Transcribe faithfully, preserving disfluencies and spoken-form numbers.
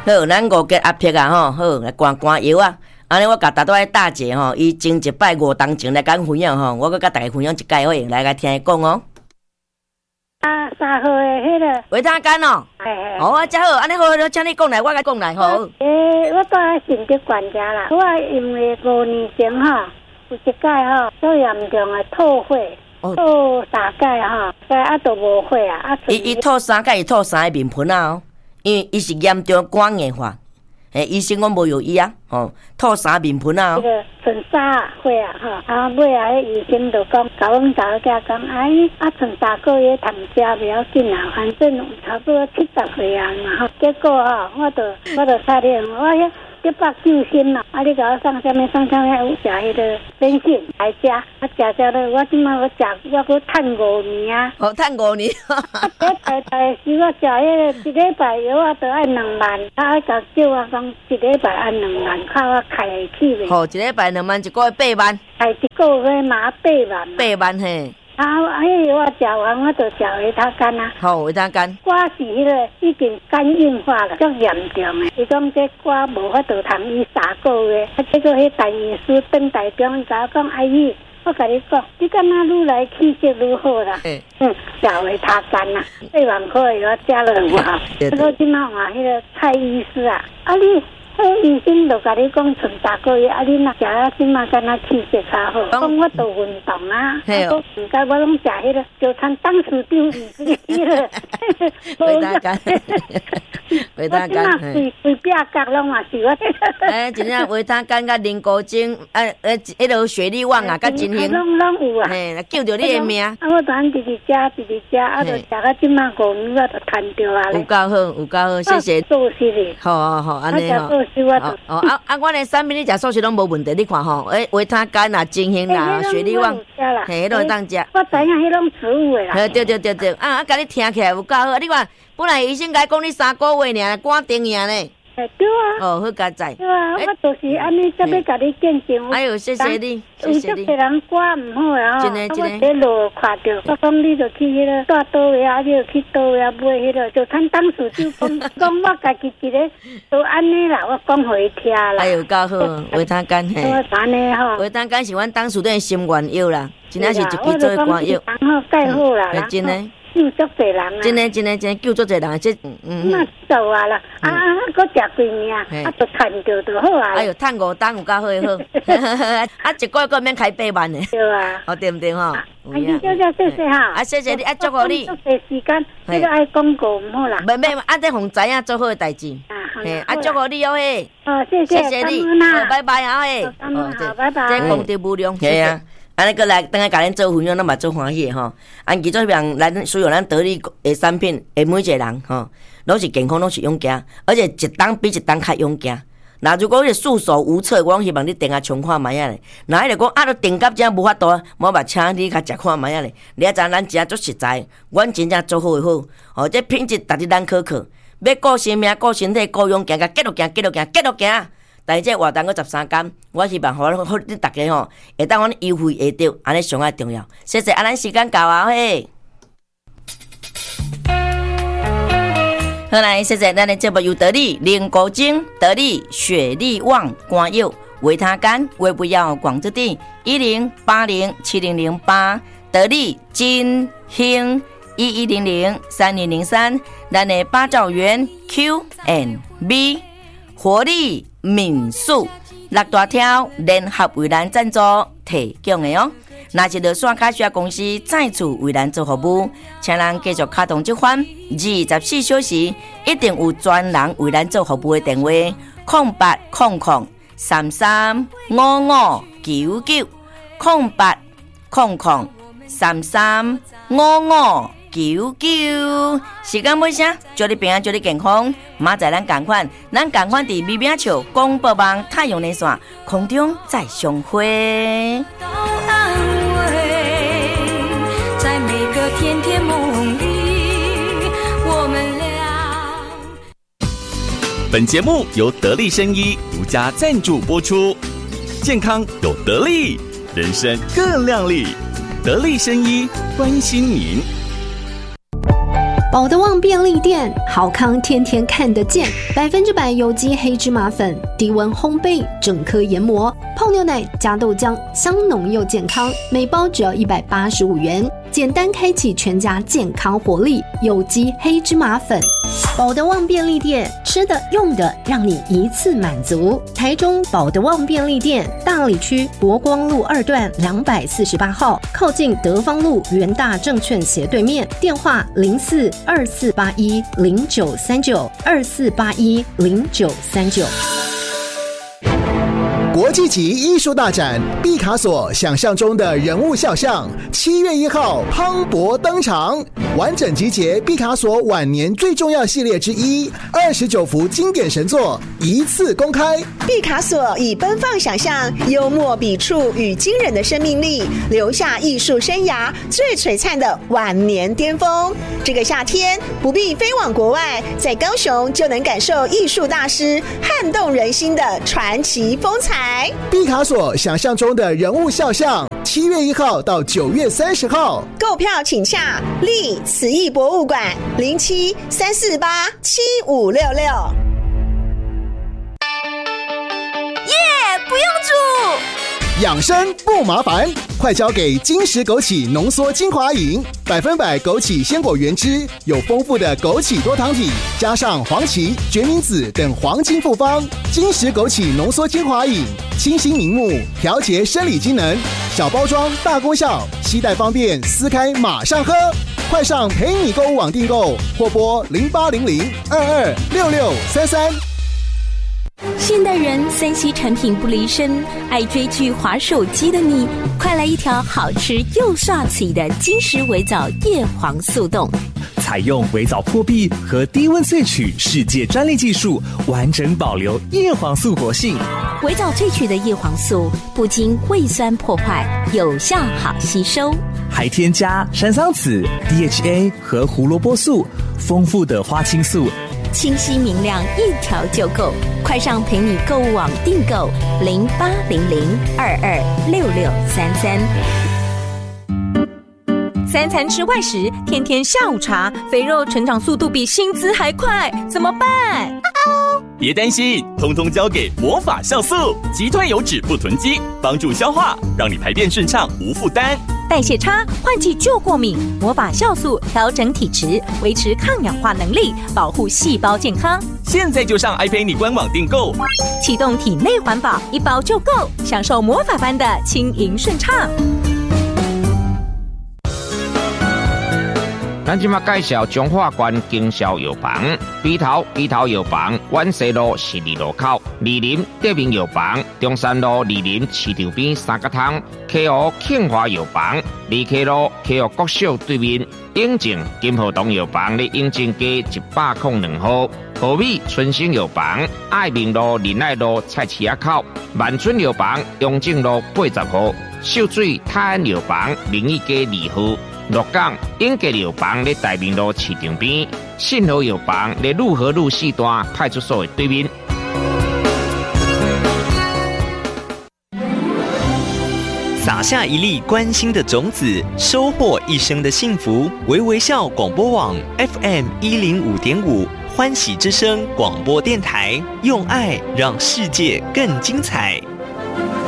好，咱五节压迫啊吼，好来灌灌药啊。安尼我甲大多的大姐吼，伊前一摆五当前来讲分享吼，我搁甲大家分享一解好，来甲听伊讲哦。 啊，三号的迄个维他干哦，哦，啊，真好，安尼好，好，请你讲来，我甲讲来好。 诶，我住喺心血管家啦，我因为五年前吼有一届吼最严重的吐血，吐三届吼，该啊都无血啊，啊。 伊伊吐三届，伊吐三个面盆啊哦，因为伊是严重肝硬化。诶，医生我无有医啊，吼，吐三面盆啊！ 迄个剩三岁啊，吼，啊尾啊，迄医生就讲，甲阮查某囝讲，哎，啊剩三个月通食袂要紧啊，反正差不多七十岁啊嘛，吼。结果吼，我就我就打电话，我遐一百救心啦，啊你甲我送啥物送啥物，有食迄个生信来食，啊食食咧，我即摆我食，我搁趁五年啊！ 哦，趁五年。 啊，大大时我食迄个一礼拜药啊，都爱两万，啊爱甲叫我讲一礼拜按两万，靠我开会起袂？ 好，一礼拜两万，一个月八万。 开一个月嘛八万。 八万嘿。 啊，迄个我食完，我就食维他干啊。 好，维他干。 我是迄个已经肝硬化了，足严重诶。伊讲这我无法度通医三个月，啊，结果迄大医师等待中甲我讲，阿姨，我甲你讲，你敢若愈来气色愈好啦。嗯。嗯，食维他干啦，八万块的我食了有效。结果即摆换迄个蔡医师啊，啊你。迄医生就甲你讲剩三个月，啊你若食啊，即马敢若气色较好。讲我做运动啊，啊，唔该我拢食迄个，就参当时丢你迄个。 维他干，维他干。 我即马规规壁角拢嘛是我。 哎，真正维他干甲灵骨精，哎哎，迄落雪利旺啊，甲金星， 拢拢有啊。 嘿，救着你的命。 啊，我当直直食，直直食，啊，就食到即马五年，我就趁着啊。 有够好，有够好，谢谢。 做事哩。 好好好，安尼吼。哦哦啊啊！阮的产品你食素食拢无问题，你看吼，诶，维他干啦、金星啦、雪利旺，嘿，迄拢会当食。 我知影迄种植物的啦。 嘿，对对对对，啊啊！甲你听起来有够好，你看，本来医生甲讲你三个月尔，肝定尔呢。 哎，对啊。 哦，好佳哉。 对啊，我就是安尼，才要甲你见证。 哎呦，谢谢你，谢谢你。 有足侪人肝唔好啊， 真的真的。 我在路看到，我讲你就去迄个大刀位啊，你就去刀位啊买迄个，就趁当时就讲讲我家己一个都安尼啦，我讲互伊听啦。 哎呦，够好，维他干嘿。 我安尼吼。 维他干是阮当时对心愿药啦，真正是一支做肝药。 然后盖好啦， 真的。 救足侪人啊！ 真诶真诶真诶救足侪人，这嗯嗯。 那走啊啦，啊啊，搁食几年啊，啊，就趁着就好啊。 哎呦，趁五当有够好诶好，啊，一个月个免开八万诶。 对啊， 哦对毋对吼？ 阿姨小姐谢谢哈， 啊谢谢你，啊祝福你。 足侪时间，这个爱广告唔好啦。 袂袂，啊这互知影做好诶代志。啊嘿，啊祝福你哦嘿。 哦谢谢， 谢谢你， 好拜拜啊嘿。 好，拜拜。 这功德无量，系啊。安尼个来，等下甲咱做分享，咱嘛做欢喜吼。安其做让咱所有咱得力的产品，的每一个人吼，拢是健康，拢是勇敢，而且一档比一档较勇敢。那如果你束手无策，我希望你定下冲看卖啊咧。那迄个讲啊，都定到这无法度，我嘛请你较食看卖啊咧。你啊知咱食足实在，阮真正做好的好，哦，这品质逐日咱可靠，要顾生命、顾身体、顾勇敢，甲继续行、继续行、继续行。但是这活动个十三天，我希望互互你大家吼，会当阮优惠会到，安尼上爱重要。谢谢，啊，咱时间到啊嘿。好来，谢谢咱的节目由得力灵骨精、得力雪利旺肝药、维他干、微不要广之地一零八零七零零八，得力金兴一一零零三零零三，咱的八兆元 Q and B 活力。民宿六大条联合为咱赞助提供的哦。若是落线卡需要公司再次为咱做服务，请咱继续卡通这款二十四小时一定有专人为咱做服务的电话：空八空空三三五五九九空八空空三三五五。九九，时间尾声，祝你平安，祝你健康。明仔咱同款，咱同款伫美美笑广播网太阳连线空中再相会。在每个甜甜梦里，我们俩。 本节目由得力生医独家赞助播出，健康有得力，人生更亮丽。得力生医关心您。 保德旺便利店，好康天天看得见，百分之百有机黑芝麻粉，低温烘焙，整颗研磨，泡牛奶加豆浆，香浓又健康，每包只要一百八十五元，简单开启全家健康活力，有机黑芝麻粉。保德旺便利店，吃的用的让你一次满足。台中保德旺便利店，大里区国光路二段两百四十八号，靠近德芳路元大证券斜对面，电话零四二四八一零九三九二四八一零九三九。 国际级艺术大展毕卡索想象中的人物肖像，七月一号磅礴登场，完整集结毕卡索晚年最重要系列之一，二十九幅经典神作一次公开。 毕卡索以奔放想象、幽默笔触与惊人的生命力，留下艺术生涯最璀璨的晚年巅峰。这个夏天不必飞往国外，在高雄就能感受艺术大师撼动人心的传奇风采。 毕卡索想象中的人物肖像，七月一号到九月三十号， 购票请洽立慈艺博物馆零七三四八七五六六。 耶，不用煮， 养生不麻烦，快交给金石枸杞浓缩精华饮，百分百枸杞鲜果原汁，有丰富的枸杞多糖体，加上黄芪、决明子等黄金复方。金石枸杞浓缩精华饮，清新明目，调节生理机能，小包装大功效，携带方便，撕开马上喝。快上陪你购物网订购，或拨零八零零二二六六三三。 现代人三 C 产品不离身，爱追剧滑手机的你，快来一条好吃又刷嘴的金石微藻叶黄素冻。 采用微藻破壁和低温萃取世界专利技术，完整保留叶黄素活性。 微藻萃取的叶黄素不经胃酸破坏，有效好吸收， 还添加山桑子、D H A 和胡萝卜素，丰富的花青素， 清晰明亮，一条就够。快上陪你购物网订购零八零零二二六六三三。 三餐吃外食，天天下午茶，肥肉成长速度比薪资还快，怎么办？ 别担心，通通交给魔法酵素，击退油脂不囤积，帮助消化，让你排便顺畅无负担。 代谢差，换季就过敏，魔法酵素调整体质，维持抗氧化能力，保护细胞健康。 现在就上 iPay 官网订购， 启动体内环保，一包就够，享受魔法般的轻盈顺畅。 咱即马介绍中华关经销药房，鼻头鼻头药房，万西路十二路口，二林德明药房，中山路二林市场边三角汤，溪湖庆华药房，二溪路溪湖国小对面，永靖金河东药房咧永靖街一百零两号，和美春兴药房，爱民路仁爱路菜市仔口，万春药房永靖路八十号，秀水泰安药房明义街二号。鹿港永吉药房咧大明路市场边，信和药房咧路和路四段派出所的对面。 撒下一粒关心的种子，收获一生的幸福。微微笑广播网 F M 一零五点五，欢喜之声广播电台，用爱让世界更精彩。